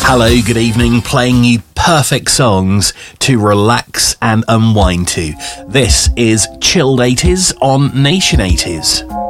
Hello, good evening, playing you perfect songs to relax and unwind to. This is Chilled 80s on Nation 80s.